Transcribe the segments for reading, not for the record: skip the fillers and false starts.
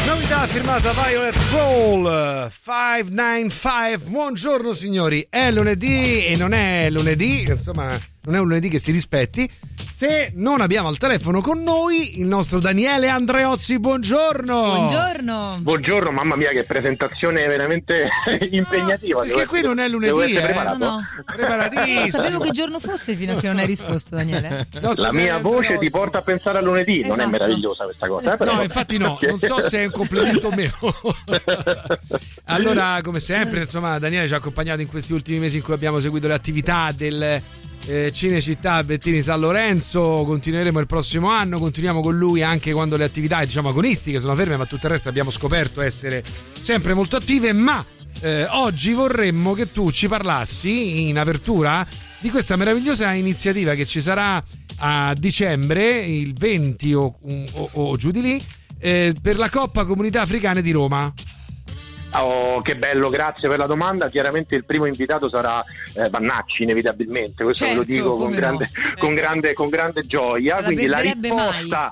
Novità firmata Violet Roll 595. Buongiorno signori, è lunedì e non è lunedì, insomma non è un lunedì che si rispetti se non abbiamo al telefono con noi il nostro Daniele Andreozzi. Buongiorno. Buongiorno, mamma mia che presentazione veramente impegnativa. Perché qui non è lunedì, No. Preparatissimo. Sapevo che giorno fosse fino a che non hai risposto, Daniele. La mia voce ti porta a pensare a lunedì, non è Esatto. meravigliosa questa cosa? Però... No, infatti no, non so se è un complimento o meno. Allora, come sempre, insomma, Daniele ci ha accompagnato in questi ultimi mesi in cui abbiamo seguito le attività del Cinecittà Bettini San Lorenzo. Continueremo il prossimo anno, continuiamo con lui anche quando le attività, diciamo, agonistiche sono ferme, ma tutto il resto abbiamo scoperto essere sempre molto attive. Ma oggi vorremmo che tu ci parlassi in apertura di questa meravigliosa iniziativa che ci sarà a dicembre, il 20 o giù di lì, per la Coppa Comunità Africane di Roma. Oh, che bello, grazie per la domanda. Chiaramente il primo invitato sarà Vannacci, inevitabilmente, questo certo, ve lo dico con grande gioia. Quindi la risposta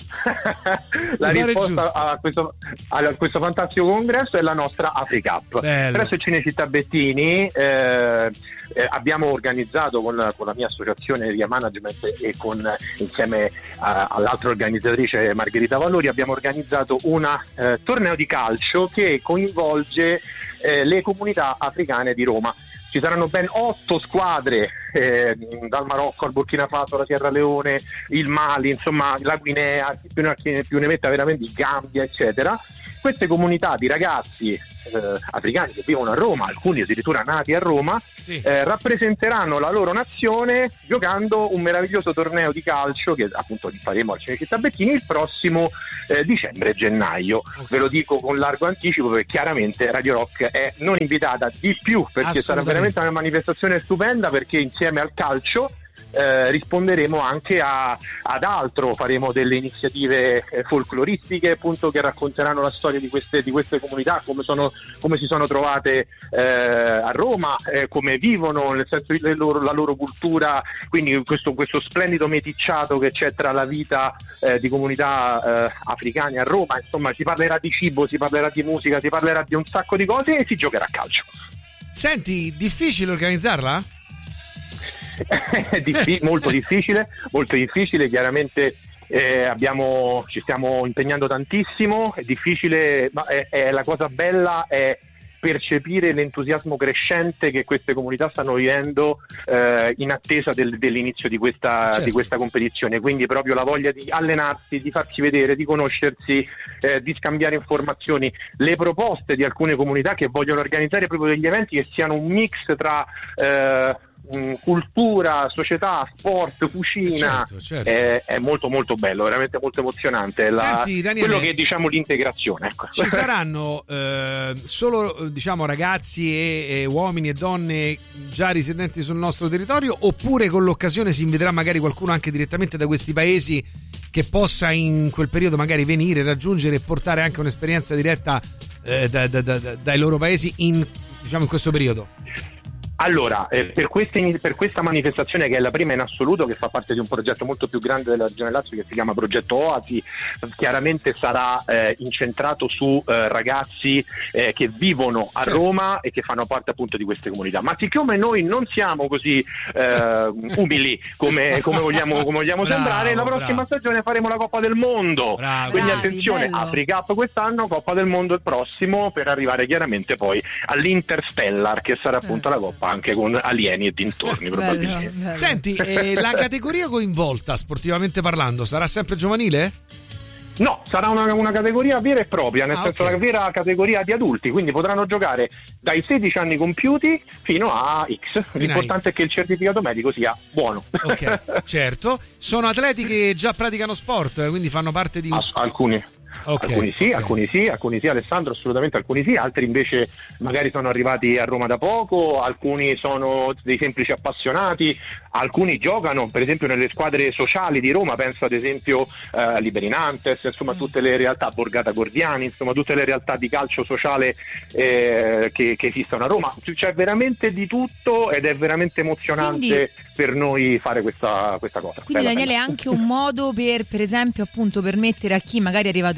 la risposta a questo fantastico congresso è la nostra Africup. Presso il Cinecittà Bettini abbiamo organizzato con la mia associazione Via Management e insieme all'altra organizzatrice Margherita Valori abbiamo organizzato un torneo di calcio che coinvolge le comunità africane di Roma. Ci saranno ben 8 squadre dal Marocco al Burkina Faso, la Sierra Leone, il Mali, insomma la Guinea, chi più ne metta veramente, il Gambia, eccetera. Queste comunità di ragazzi africani che vivono a Roma, alcuni addirittura nati a Roma, sì, rappresenteranno la loro nazione giocando un meraviglioso torneo di calcio che appunto faremo al Cinecittà Bettini il prossimo dicembre e gennaio. Okay. Ve lo dico con largo anticipo perché chiaramente Radio Rock è non invitata di più, perché sarà veramente una manifestazione stupenda, perché insieme al calcio risponderemo anche ad altro, faremo delle iniziative folcloristiche appunto che racconteranno la storia di queste comunità, come si sono trovate a Roma, come vivono, nel senso la loro cultura, quindi questo splendido meticciato che c'è tra la vita di comunità africane a Roma. Insomma, si parlerà di cibo, si parlerà di musica, si parlerà di un sacco di cose e si giocherà a calcio. Senti, difficile organizzarla? Molto difficile, chiaramente ci stiamo impegnando tantissimo, è difficile, ma è la cosa bella è percepire l'entusiasmo crescente che queste comunità stanno vivendo in attesa dell'inizio di questa competizione, quindi proprio la voglia di allenarsi, di farsi vedere, di conoscersi, di scambiare informazioni, le proposte di alcune comunità che vogliono organizzare proprio degli eventi che siano un mix tra cultura, società, sport, cucina. Certo. È molto molto bello, veramente molto emozionante. Senti, Daniele, quello che diciamo l'integrazione, ecco. Ci saranno solo diciamo ragazzi e uomini e donne già residenti sul nostro territorio, oppure con l'occasione si inviterà magari qualcuno anche direttamente da questi paesi che possa in quel periodo magari venire, raggiungere e portare anche un'esperienza diretta dai loro paesi in questo periodo? Allora, per questa manifestazione, che è la prima in assoluto, che fa parte di un progetto molto più grande della Regione Lazio che si chiama Progetto Oasi, chiaramente sarà incentrato su ragazzi che vivono a Roma e che fanno parte appunto di queste comunità. Ma siccome noi non siamo così umili come vogliamo sembrare, la prossima stagione faremo la Coppa del Mondo. Quindi attenzione, Africup quest'anno, Coppa del Mondo il prossimo, per arrivare chiaramente poi all'Interstellar, che sarà appunto la Coppa anche con alieni e dintorni, probabilmente. Bello. Senti, la categoria coinvolta sportivamente parlando sarà sempre giovanile? No, sarà una categoria vera e propria, nel senso la vera categoria di adulti, quindi potranno giocare dai 16 anni compiuti fino a X. L'importante è che il certificato medico sia buono. Ok, certo. Sono atleti che già praticano sport, quindi fanno parte di... Alcuni sì, Alessandro, assolutamente, alcuni sì, altri invece magari sono arrivati a Roma da poco, alcuni sono dei semplici appassionati, alcuni giocano per esempio nelle squadre sociali di Roma, penso ad esempio a Liberinantes, insomma tutte le realtà, Borgata Gordiani, insomma tutte le realtà di calcio sociale che esistono a Roma. C'è veramente di tutto ed è veramente emozionante per noi fare questa cosa. Quindi Daniele, è anche un modo per esempio appunto permettere a chi magari è arrivato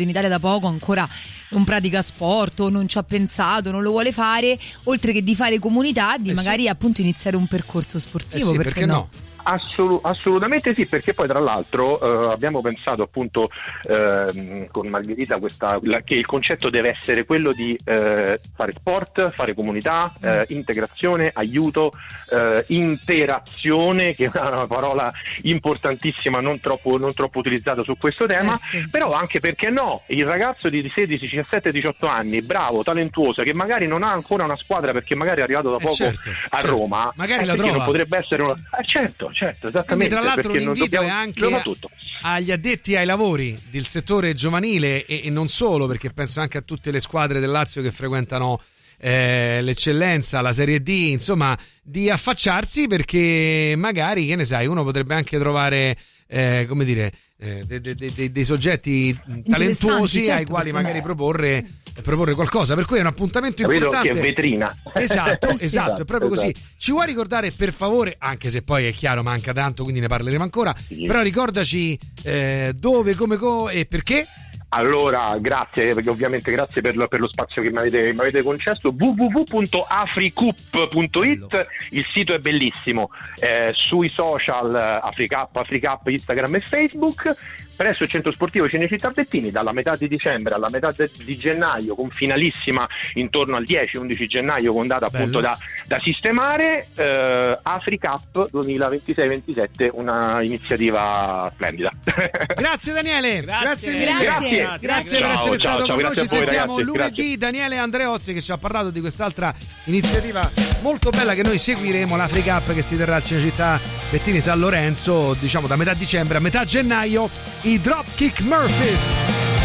in Italia da poco, ancora non pratica sport o non ci ha pensato, non lo vuole fare, oltre che di fare comunità, di magari appunto iniziare un percorso sportivo, perché no? Assolutamente sì, perché poi tra l'altro abbiamo pensato appunto con Margherita che il concetto deve essere quello di fare sport, fare comunità, integrazione, aiuto, interazione, che è una parola importantissima, non troppo utilizzata su questo tema, però anche, perché no, il ragazzo di 16, 17, 18 anni, bravo, talentuoso, che magari non ha ancora una squadra perché magari è arrivato da poco a Roma, magari la trova. Non potrebbe essere certo, esattamente. Tra l'altro l'invito è anche agli addetti ai lavori del settore giovanile e non solo, perché penso anche a tutte le squadre del Lazio che frequentano l'eccellenza, la Serie D, insomma, di affacciarsi, perché magari, che ne sai, uno potrebbe anche trovare come dire dei soggetti talentuosi, ai quali magari proporre qualcosa, per cui è un appuntamento importante. Che è vetrina. Esatto, è proprio così. Ci vuoi ricordare, per favore, anche se poi è chiaro manca tanto, quindi ne parleremo ancora, però ricordaci dove, come e perché. Allora, grazie, perché ovviamente grazie per lo spazio che mi avete concesso. www.africup.it, il sito è bellissimo, sui social Africup, Instagram e Facebook, presso il centro sportivo Cinecittà Bettini, dalla metà di dicembre alla metà di gennaio, con finalissima intorno al 10-11 gennaio, con data appunto da sistemare. Africup 2026-27, una iniziativa splendida. Grazie Daniele, grazie per essere stato con noi. Ci sentiamo lunedì. Daniele Andreozzi, che ci ha parlato di quest'altra iniziativa molto bella che noi seguiremo, l'Africup, che si terrà a Cinecittà Bettini San Lorenzo, diciamo da metà dicembre a metà gennaio. I Dropkick Murphys.